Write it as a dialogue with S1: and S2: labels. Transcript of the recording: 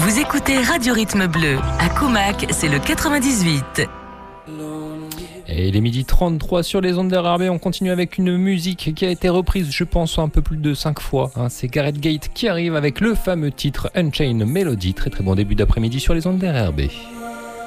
S1: Vous écoutez Radio Rythme Bleu. À Coumac, c'est le 98.
S2: Et il est 12h33 sur les ondes d'RRB. On continue avec une musique qui a été reprise, je pense, un peu plus de 5 fois. C'est Gareth Gate qui arrive avec le fameux titre Unchained Melody. Très très bon début d'après-midi sur les ondes d'RRB.